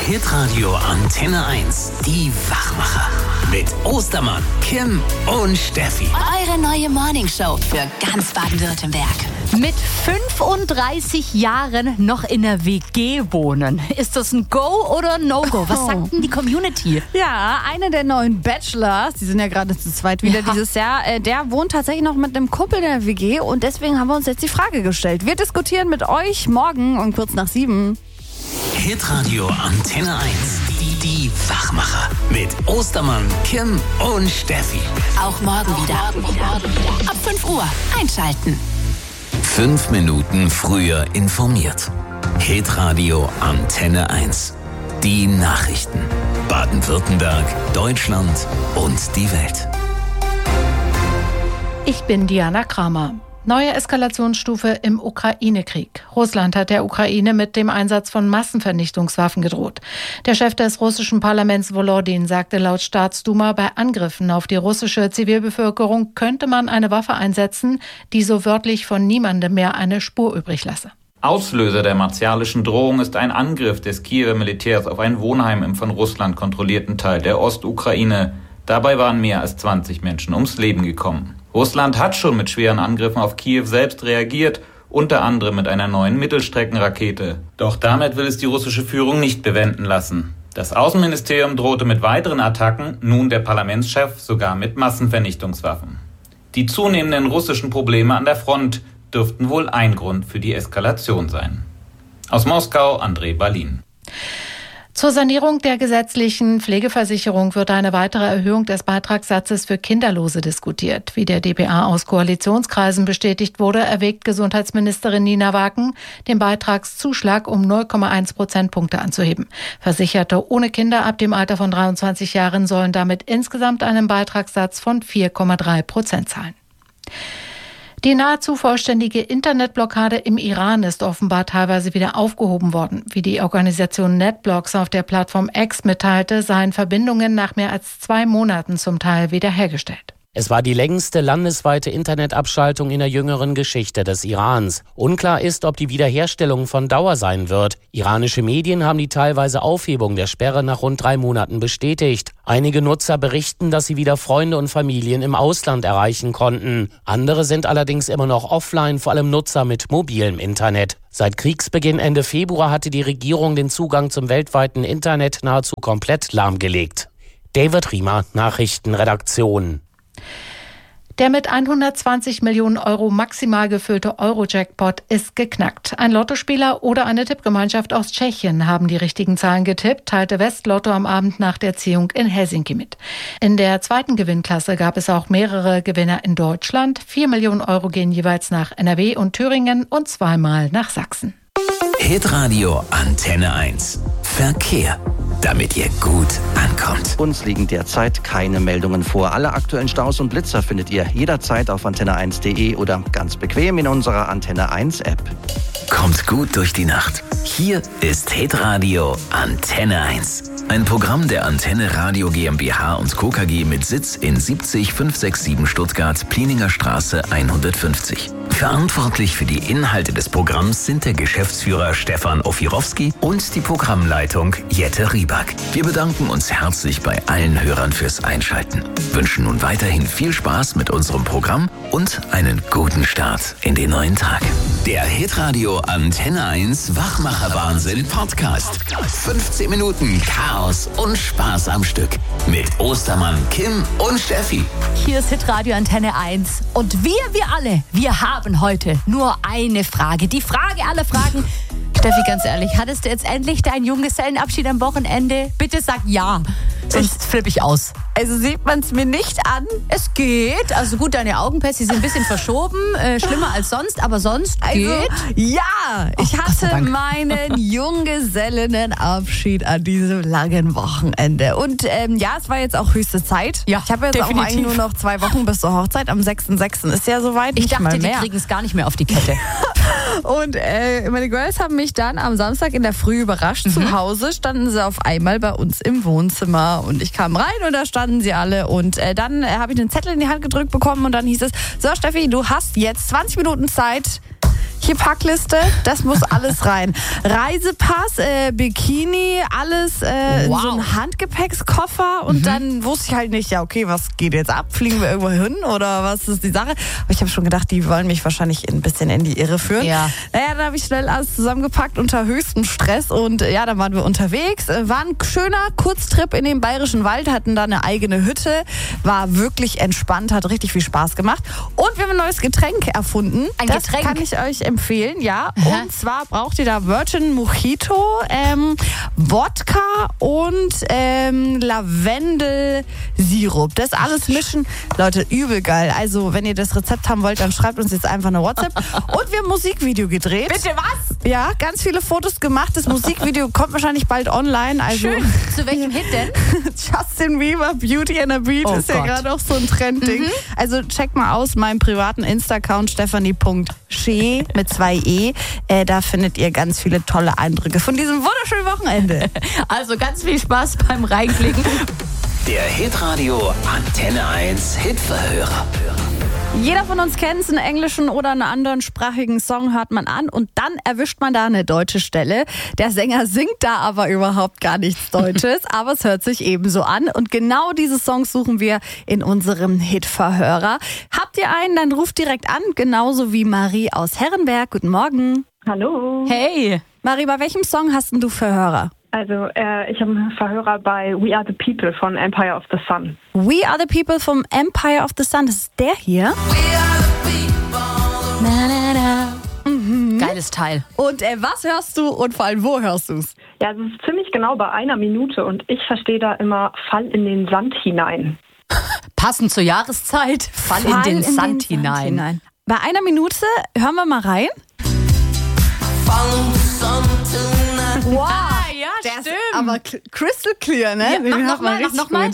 Hitradio Antenne 1. Die Wachmacher. Mit Ostermann, Kim und Steffi. Eure neue Morningshow für ganz Baden-Württemberg. Mit 35 Jahren noch in der WG wohnen. Ist das ein Go oder ein No-Go? Was sagt denn die Community? Ja, einer der neuen Bachelors, die sind ja gerade zu zweit wieder dieses Jahr, der wohnt tatsächlich noch mit einem Kumpel in der WG und deswegen haben wir uns jetzt die Frage gestellt. Wir diskutieren mit euch morgen um kurz nach 7. Hitradio Antenne 1. Die Wachmacher. Mit Ostermann, Kim und Steffi. Auch morgen wieder. Ab 5 Uhr einschalten. 5 Minuten früher informiert. Hitradio Antenne 1. Die Nachrichten. Baden-Württemberg, Deutschland und die Welt. Ich bin Diana Kramer. Neue Eskalationsstufe im Ukraine-Krieg. Russland hat der Ukraine mit dem Einsatz von Massenvernichtungswaffen gedroht. Der Chef des russischen Parlaments Volodin sagte laut Staatsduma, bei Angriffen auf die russische Zivilbevölkerung könnte man eine Waffe einsetzen, die so wörtlich von niemandem mehr eine Spur übrig lasse. Auslöser der martialischen Drohung ist ein Angriff des Kiewer Militärs auf ein Wohnheim im von Russland kontrollierten Teil der Ostukraine. Dabei waren mehr als 20 Menschen ums Leben gekommen. Russland hat schon mit schweren Angriffen auf Kiew selbst reagiert, unter anderem mit einer neuen Mittelstreckenrakete. Doch damit will es die russische Führung nicht bewenden lassen. Das Außenministerium drohte mit weiteren Attacken, nun der Parlamentschef sogar mit Massenvernichtungswaffen. Die zunehmenden russischen Probleme an der Front dürften wohl ein Grund für die Eskalation sein. Aus Moskau, André Balin. Zur Sanierung der gesetzlichen Pflegeversicherung wird eine weitere Erhöhung des Beitragssatzes für Kinderlose diskutiert. Wie der dpa aus Koalitionskreisen bestätigt wurde, erwägt Gesundheitsministerin Nina Waken, den Beitragszuschlag um 0,1 Prozentpunkte anzuheben. Versicherte ohne Kinder ab dem Alter von 23 Jahren sollen damit insgesamt einen Beitragssatz von 4,3% zahlen. Die nahezu vollständige Internetblockade im Iran ist offenbar teilweise wieder aufgehoben worden. Wie die Organisation NetBlocks auf der Plattform X mitteilte, seien Verbindungen nach mehr als 2 Monaten zum Teil wiederhergestellt. Es war die längste landesweite Internetabschaltung in der jüngeren Geschichte des Irans. Unklar ist, ob die Wiederherstellung von Dauer sein wird. Iranische Medien haben die teilweise Aufhebung der Sperre nach rund 3 Monaten bestätigt. Einige Nutzer berichten, dass sie wieder Freunde und Familien im Ausland erreichen konnten. Andere sind allerdings immer noch offline, vor allem Nutzer mit mobilem Internet. Seit Kriegsbeginn Ende Februar hatte die Regierung den Zugang zum weltweiten Internet nahezu komplett lahmgelegt. David Riemer, Nachrichtenredaktion. Der mit 120 Millionen Euro maximal gefüllte Euro-Jackpot ist geknackt. Ein Lottospieler oder eine Tippgemeinschaft aus Tschechien haben die richtigen Zahlen getippt, teilte Westlotto am Abend nach der Ziehung in Helsinki mit. In der zweiten Gewinnklasse gab es auch mehrere Gewinner in Deutschland. 4 Millionen Euro gehen jeweils nach NRW und Thüringen und 2-mal nach Sachsen. Hitradio Antenne 1. Verkehr. Damit ihr gut ankommt. Uns liegen derzeit keine Meldungen vor. Alle aktuellen Staus und Blitzer findet ihr jederzeit auf antenne1.de oder ganz bequem in unserer Antenne 1 App. Kommt gut durch die Nacht. Hier ist Hitradio Antenne 1. Ein Programm der Antenne Radio GmbH und Co. KG mit Sitz in 70567 Stuttgart, Plieninger Straße 150. Verantwortlich für die Inhalte des Programms sind der Geschäftsführer Stefan Ofirowski und die Programmleitung Jette Rieback. Wir bedanken uns herzlich bei allen Hörern fürs Einschalten, wünschen nun weiterhin viel Spaß mit unserem Programm und einen guten Start in den neuen Tag. Der Hitradio Antenne 1 Wachmacher-Wahnsinn Podcast. 15 Minuten Chaos und Spaß am Stück. Mit Ostermann, Kim und Steffi. Hier ist Hitradio Antenne 1. Und wir alle, wir haben heute nur eine Frage. Die Frage aller Fragen. Steffi, ganz ehrlich, hattest du jetzt endlich deinen Junggesellenabschied am Wochenende? Bitte sag ja, sonst flippe ich aus. Also sieht man es mir nicht an. Es geht. Also gut, deine Augenpässe sind ein bisschen verschoben. Schlimmer als sonst, aber sonst geht. Ja, ich hatte meinen Junggesellenabschied an diesem langen Wochenende. Und ja, es war jetzt auch höchste Zeit. Ja, ich habe jetzt definitiv auch eigentlich nur noch 2 Wochen bis zur Hochzeit. Am 6.6. ist ja soweit. Ich dachte, die kriegen es gar nicht mehr auf die Kette. Und meine Girls haben mich dann am Samstag in der Früh überrascht. Zu Hause standen sie auf einmal bei uns im Wohnzimmer. Und ich kam rein und da standen sie alle. Und dann habe ich einen Zettel in die Hand gedrückt bekommen und dann hieß es, so Steffi, du hast jetzt 20 Minuten Zeit, Hier Packliste, das muss alles rein. Reisepass, Bikini, alles in so einen Handgepäckskoffer und dann wusste ich halt nicht, ja okay, was geht jetzt ab? Fliegen wir irgendwo hin oder was ist die Sache? Aber ich habe schon gedacht, die wollen mich wahrscheinlich ein bisschen in die Irre führen. Ja. Naja, dann habe ich schnell alles zusammengepackt unter höchstem Stress und ja, dann waren wir unterwegs. War ein schöner Kurztrip in den Bayerischen Wald, hatten da eine eigene Hütte, war wirklich entspannt, hat richtig viel Spaß gemacht und wir haben ein neues Getränk erfunden. Das kann ich euch empfehlen, ja. Und zwar braucht ihr da Virgin Mojito, Wodka und Lavendelsirup. Das alles mischen. Leute, übel geil. Also, wenn ihr das Rezept haben wollt, dann schreibt uns jetzt einfach eine WhatsApp. Und wir haben ein Musikvideo gedreht. Bitte was? Ja, ganz viele Fotos gemacht. Das Musikvideo kommt wahrscheinlich bald online. Also Schön. Zu welchem Hit denn? Justin Bieber, Beauty and a Beat ist ja gerade auch so ein Trendding. Also checkt mal aus meinem privaten Insta-Account stephanie.schee mit 2 E. Da findet ihr ganz viele tolle Eindrücke von diesem wunderschönen Wochenende. Also ganz viel Spaß beim Reinklicken. Der Hitradio Antenne 1 Hitverhörer. Jeder von uns kennt es, einen englischen oder einen anderen sprachigen Song hört man an und dann erwischt man da eine deutsche Stelle. Der Sänger singt da aber überhaupt gar nichts Deutsches, aber es hört sich ebenso an. Und genau diese Songs suchen wir in unserem Hitverhörer. Habt ihr einen, dann ruft direkt an, genauso wie Marie aus Herrenberg. Guten Morgen. Hallo. Hey. Marie, bei welchem Song hast denn du Verhörer? Also ich habe einen Verhörer bei We Are the People von Empire of the Sun. We Are the People vom Empire of the Sun, das ist der hier. Na, na, na. Geiles Teil. Und was hörst du und vor allem wo hörst du es? Ja, es ist ziemlich genau bei 1 Minute und ich verstehe da immer Fall in den Sand hinein. Passend zur Jahreszeit, Fall in den Sand hinein. Bei 1 Minute, hören wir mal rein. Wow, ja, der stimmt. Ist aber crystal clear, ne? Ja, noch mal.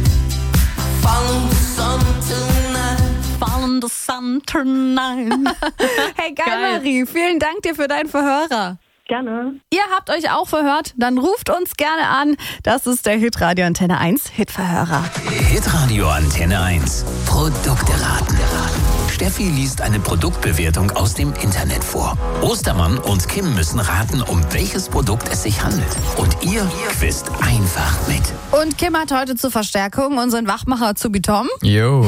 Follow the sun tonight. Hey, geil, Marie. Vielen Dank dir für deinen Verhörer. Gerne. Ihr habt euch auch verhört? Dann ruft uns gerne an. Das ist der Hitradio Antenne 1 Hitverhörer. Hitradio Antenne 1. Produkte raten. Steffi liest eine Produktbewertung aus dem Internet vor. Ostermann und Kim müssen raten, um welches Produkt es sich handelt. Und ihr quizt einfach mit. Und Kim hat heute zur Verstärkung unseren Wachmacher Zubi-Tom. Jo.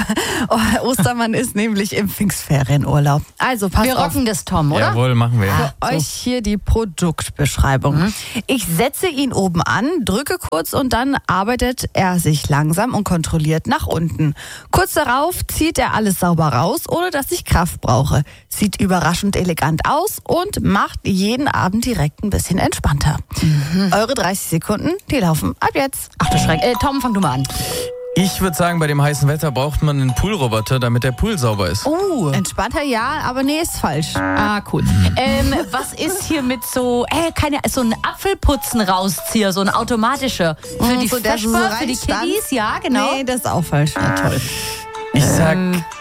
Ostermann ist nämlich im Pfingstferienurlaub. Also passt auf. Wir rocken das, Tom, oder? Jawohl, machen wir. Für euch hier die Produktbeschreibung. Ich setze ihn oben an, drücke kurz und dann arbeitet er sich langsam und kontrolliert nach unten. Kurz darauf zieht er alles sauber raus, ohne dass ich Kraft brauche. Sieht überraschend elegant aus und macht jeden Abend direkt ein bisschen entspannter. Eure 30 Sekunden, die laufen ab jetzt. Ach du Schreck. Tom, fang du mal an. Ich würde sagen, bei dem heißen Wetter braucht man einen Poolroboter, damit der Pool sauber ist. Entspannter ja, aber nee, ist falsch. Ah, cool. Was ist hier mit so ein Apfelputzen-Rauszieher, so ein automatischer? Für die so, der so Vespa, für die reinstanzt? Kiddies, ja, genau. Nee, das ist auch falsch. Ja, toll. Ich sag,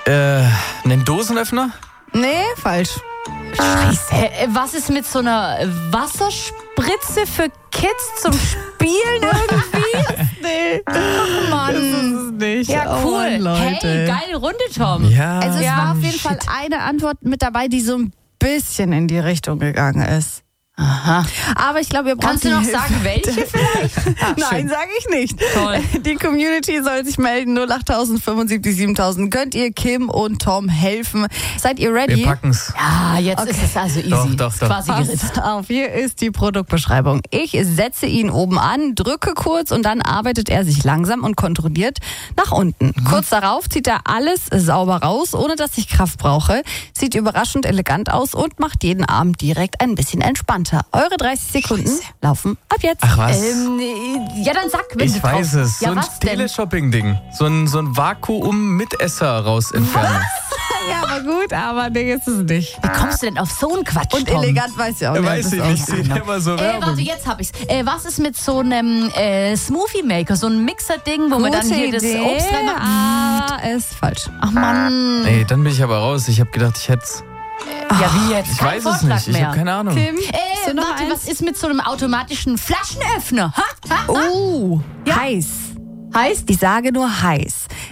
einen Dosenöffner? Nee, falsch. Scheiße. Was ist mit so einer Wasserspritze für Kids zum Spielen irgendwie? Nee. Ach Mann. Das ist es nicht. Ja, Oh cool. Mann, Leute. Hey, geile Runde, Tom. Ja. Also es war auf jeden Fall eine Antwort mit dabei, die so ein bisschen in die Richtung gegangen ist. Aha. Aber ich glaube, ihr braucht Kannst du noch sagen, welche vielleicht? Nein, sage ich nicht. Toll. Die Community soll sich melden. 08000 75 7000. Könnt ihr Kim und Tom helfen? Seid ihr ready? Wir packen's. Ja, jetzt ist es also easy. Doch. Quasi geritzt. Pass auf, hier ist die Produktbeschreibung. Ich setze ihn oben an, drücke kurz und dann arbeitet er sich langsam und kontrolliert nach unten. Kurz darauf zieht er alles sauber raus, ohne dass ich Kraft brauche. Sieht überraschend elegant aus und macht jeden Abend direkt ein bisschen entspannter. Eure 30 Sekunden laufen ab jetzt. Ach was? Ja, dann sag, wenn Ich du weiß drauf- es. Ja, So ein was denn? Teleshopping-Ding. So ein Vakuum-Mitesser raus entfernen. Ja, aber gut, aber nee, ist es nicht. Wie kommst du denn auf so einen Quatsch, Und Tom? elegant weiß ich auch nicht. Weiß ich nicht. Ich sehe immer so Warte, Werbung. jetzt hab ich's. Was ist mit so einem Smoothie Maker, so ein Mixer-Ding, wo man dann hier das Obst reinmacht? Ah, ist falsch. Ach Mann. Nee, dann bin ich aber raus. Ich habe gedacht, ich hätt's. Ja, wie jetzt? Ich Kein weiß es Vorschlag nicht. Ich mehr. habe keine Ahnung. Kim, so noch Warte, eins? was ist mit so einem automatischen Flaschenöffner? Ha? Oh, heiß. Heißt? Ich sage nur heiß.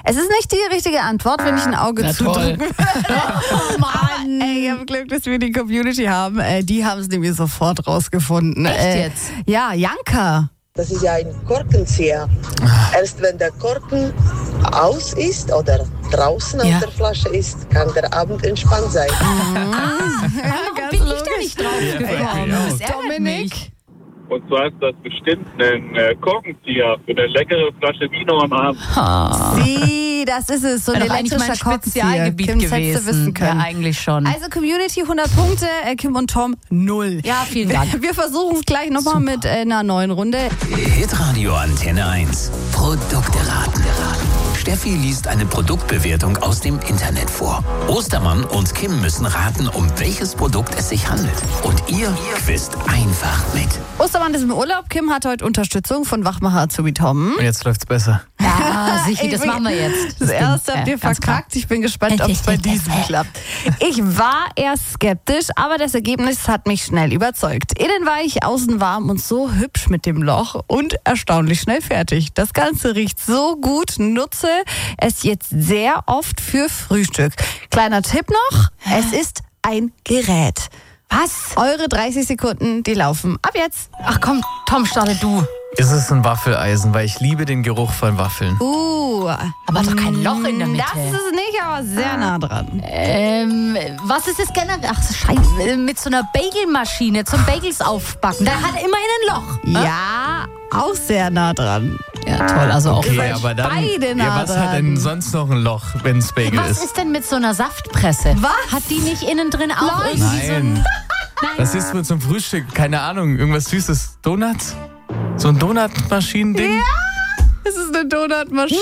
Es ist nicht die richtige Antwort, wenn ich ein Auge zudrücken würde. Oh Mann. Ich habe Glück, dass wir die Community haben. Die haben es nämlich sofort rausgefunden. Echt jetzt? Ja, Janka. Das ist ja ein Korkenzieher. Erst wenn der Korken aus ist oder draußen aus der Flasche ist, kann der Abend entspannt sein. Warum bin ich da nicht drauf gekommen? Das ärgert Dominik. mich. Und zwar ist das bestimmt ein Korkenzieher für eine leckere Flasche Vino am Abend. Sie, das ist es. So ein Wäre doch eigentlich mein elektrischer Korkenzieher. Spezialgebiet Kim, das hättest du gewesen. wissen können. Ja, eigentlich schon. Also Community 100 Punkte, Kim und Tom 0. Ja, vielen Dank. Wir versuchen es gleich nochmal mit einer neuen Runde. Hitradio Antenne 1. Produkte raten. Steffi liest eine Produktbewertung aus dem Internet vor. Ostermann und Kim müssen raten, um welches Produkt es sich handelt. Und ihr quizt einfach mit. Ostermann ist im Urlaub. Kim hat heute Unterstützung von Wachmacher Azubi Tom. Und jetzt läuft's besser. Ja, sicher, das machen wir jetzt. Das erste habt ihr ganz verkackt. Ich bin gespannt, ob es bei diesem klappt. Ich war erst skeptisch, aber das Ergebnis hat mich schnell überzeugt. Innen weich, außen warm und so hübsch mit dem Loch und erstaunlich schnell fertig. Das Ganze riecht so gut, nutze es jetzt sehr oft für Frühstück. Kleiner Tipp noch, es ist ein Gerät. Was? Eure 30 Sekunden, die laufen ab jetzt. Ach komm, Tom, starte du. Ist es ein Waffeleisen, weil ich liebe den Geruch von Waffeln. Aber doch kein Loch in der Mitte. Das ist es nicht, aber sehr nah dran. Was ist das generell? Ach, Scheiße. Mit so einer Bagelmaschine zum Bagels aufbacken. Da hat er immerhin ein Loch. Ja, auch sehr nah dran. Ja, toll. Also auch Okay, aber dann, beide nah was hat denn sonst noch ein Loch, wenn es Bagel Was ist? ist denn mit so einer Saftpresse? Was? Hat die nicht innen drin auch irgendwie so ein... Nein. Was ist mit zum Frühstück? Keine Ahnung, irgendwas Süßes. Donuts? So ein Donutmaschinen-Ding? Ja, es ist eine Donutmaschine.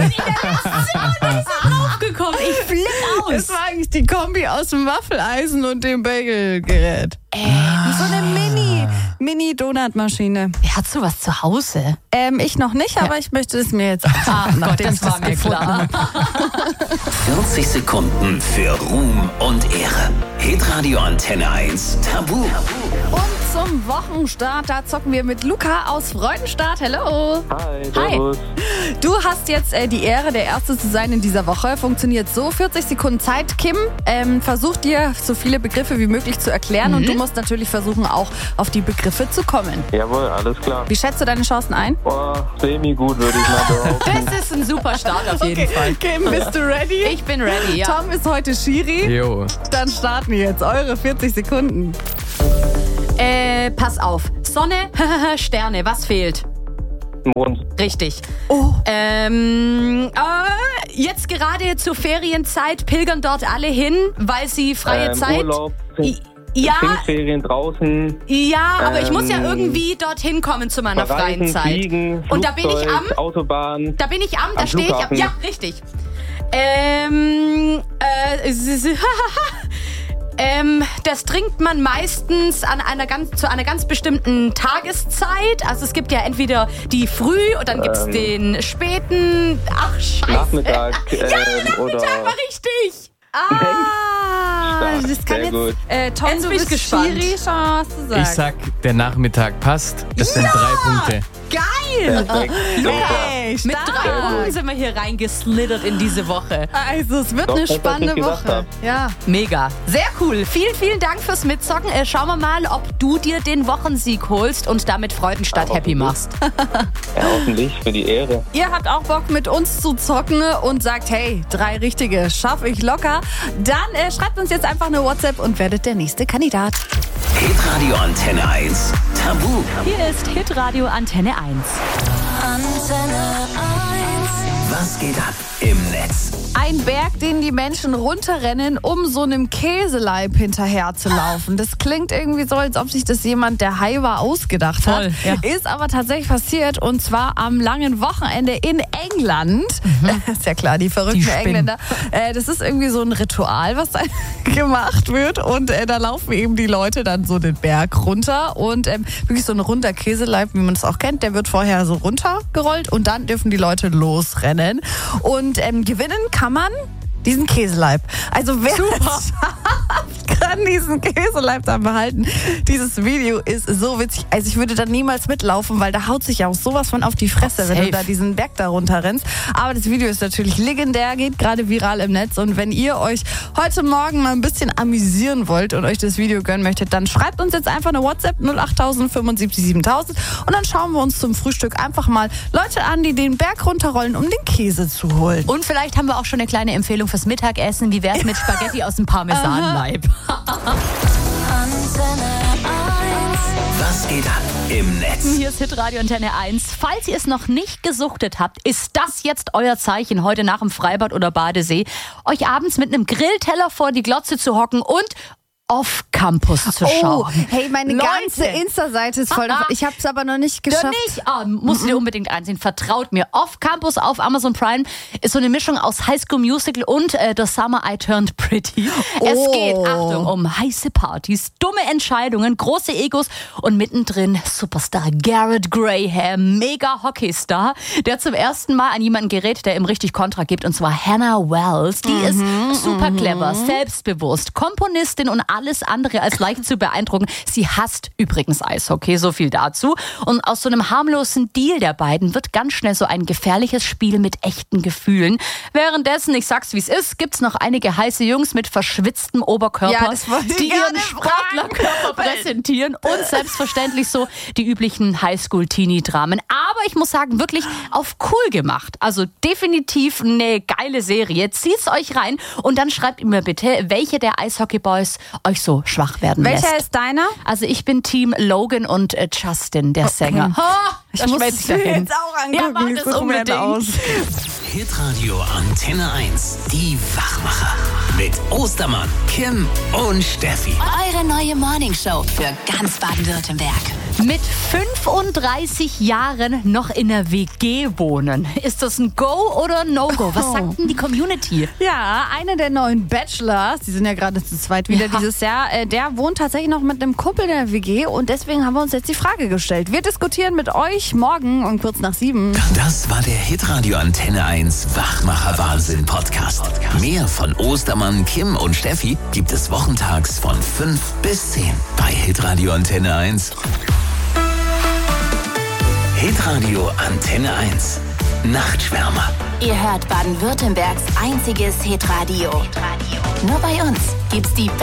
aufgekommen? Ich flipp aus. Das war eigentlich die Kombi aus dem Waffeleisen und dem Bagelgerät. So eine Mini-Donutmaschine. Wer hat sowas zu Hause? Ich noch nicht, aber ich möchte es mir jetzt anschauen, nachdem das ich das war mir gefunden klar. habe. 40 Sekunden für Ruhm und Ehre. Hitradio Antenne 1 Tabu. Und zum Wochenstart, da zocken wir mit Luca aus Freudenstadt. Hello. Hi, servus. Du hast jetzt die Ehre, der Erste zu sein in dieser Woche. Funktioniert so, 40 Sekunden Zeit. Kim versucht dir so viele Begriffe wie möglich zu erklären und du musst natürlich versuchen, auch auf die Begriffe zu kommen. Jawohl, alles klar. Wie schätzt du deine Chancen ein? Semi-gut, würde ich mal behaupten. Das ist ein super Start auf jeden Fall. Kim, bist du ready? Ich bin ready, ja. Tom ist heute Schiri. Jo. Dann starten wir jetzt eure 40 Sekunden. Pass auf. Sonne, Sterne, was fehlt? Mond. Richtig. Oh. Jetzt gerade zur Ferienzeit pilgern dort alle hin, weil sie freie Zeit... Urlaub, Ja, Pfingstferien draußen. ja, aber ich muss ja irgendwie dorthin kommen zu meiner freien Reisen, Zeit. Fliegen, Und da bin ich Flugzeug, Autobahn. Da bin ich da Am stehe ich am. Flughafen. Ja, richtig. Das trinkt man meistens zu einer ganz bestimmten Tageszeit. Also es gibt ja entweder die Früh und dann gibt es den späten. Ach, scheiße. Nachmittag. Ja, Nachmittag oder war richtig. Stark, Das kann sehr gut. jetzt. Tom, Jetzt du bin ich bist gespannt. Schiri, schau mal, was du Ich sagst. sag, der Nachmittag passt. Das sind 3 Punkte. Geil. Perfekt. Super. Hey, Mit stark. 3 Punkten sind wir hier reingeslittert in diese Woche. Also, es wird Doch, eine besser, als spannende ich gedacht Woche. hab. Ja. Mega. Sehr cool. Vielen, vielen Dank fürs Mitzocken. Schauen wir mal, ob du dir den Wochensieg holst und damit Freudenstadt happy machst. Ja, hoffentlich für die Ehre. Ihr habt auch Bock mit uns zu zocken und sagt, hey, 3 richtige schaffe ich locker. Dann schreibt uns jetzt einfach eine WhatsApp und werdet der nächste Kandidat. Hitradio Antenne 1 Tabu. Hier ist Hitradio Antenne 1. Was geht ab im Netz? Ein Berg, den die Menschen runterrennen, um so einem Käseleib hinterher zu laufen. Das klingt irgendwie so, als ob sich das jemand, der high war, ausgedacht hat. Voll, ja. Ist aber tatsächlich passiert und zwar am langen Wochenende in England. Ist ja klar, die verrückten Die spinnen. Engländer. Das ist irgendwie so ein Ritual, was da gemacht wird und da laufen eben die Leute dann so den Berg runter und wirklich so ein runder Käseleib, wie man es auch kennt, der wird vorher so runtergerollt und dann dürfen die Leute losrennen und gewinnen kann man diesen Käseleib. Also wer es schafft, an diesen Käseleibsam behalten. Dieses Video ist so witzig. Also ich würde da niemals mitlaufen, weil da haut sich ja auch sowas von auf die Fresse, wenn du da diesen Berg da runterrennst. Aber das Video ist natürlich legendär, geht gerade viral im Netz. Und wenn ihr euch heute Morgen mal ein bisschen amüsieren wollt und euch das Video gönnen möchtet, dann schreibt uns jetzt einfach eine WhatsApp 08000 75 7000 und dann schauen wir uns zum Frühstück einfach mal Leute an, die den Berg runterrollen, um den Käse zu holen. Und vielleicht haben wir auch schon eine kleine Empfehlung fürs Mittagessen. Wie wär's mit Spaghetti aus dem Parmesanleib? Was geht ab im Netz? Hier ist Hitradio Antenne 1. Falls ihr es noch nicht gesuchtet habt, ist das jetzt euer Zeichen, heute nach dem Freibad oder Badesee, euch abends mit einem Grillteller vor die Glotze zu hocken und Off-Campus zu schauen. Oh, hey, meine ganze Insta-Seite ist voll davon. Ich habe es aber noch nicht geschafft. Musst du dir unbedingt einsehen. Vertraut mir. Off-Campus auf Amazon Prime ist so eine Mischung aus High School Musical und The Summer I Turned Pretty. Es geht, Achtung, um heiße Partys, dumme Entscheidungen, große Egos und mittendrin Superstar Garrett Graham, mega Hockeystar, der zum ersten Mal an jemanden gerät, der ihm richtig Kontra gibt, und zwar Hannah Wells. Die ist super clever, selbstbewusst, Komponistin und alles andere als leicht zu beeindrucken. Sie hasst übrigens Eishockey, so viel dazu. Und aus so einem harmlosen Deal der beiden wird ganz schnell so ein gefährliches Spiel mit echten Gefühlen. Währenddessen, ich sag's wie es ist, gibt's noch einige heiße Jungs mit verschwitztem Oberkörper, die ihren Sportlerkörper präsentieren und selbstverständlich so die üblichen Highschool-Teenie-Dramen. Aber ich muss sagen, wirklich auf cool gemacht. Also definitiv eine geile Serie. Zieht's euch rein und dann schreibt mir bitte, welche der Eishockey-Boys euch so schwach werden lässt. Welcher ist deiner? Also ich bin Team Logan und Justin, der Sänger. Ich muss es mir jetzt auch angucken. Ja, mach das unbedingt. Aus. Hitradio Antenne 1, die Wachmacher. Mit Ostermann, Kim und Steffi. Eure neue Morningshow für ganz Baden-Württemberg. Mit 35 Jahren noch in der WG wohnen. Ist das ein Go oder ein No-Go? Was sagt denn die Community? Ja, eine der neuen Bachelors, die sind ja gerade zu zweit wieder dieses Jahr, der wohnt tatsächlich noch mit einem Kumpel in der WG und deswegen haben wir uns jetzt die Frage gestellt. Wir diskutieren mit euch morgen um kurz nach 7. Das war der Hitradio Antenne 1 Wachmacher-Wahnsinn Podcast. Mehr von Ostermann, Kim und Steffi gibt es wochentags von 5 bis 10 bei Hitradio Antenne 1. Hitradio Antenne 1 Nachtschwärmer. Ihr hört Baden-Württembergs einziges Hitradio. Nur bei uns gibt's die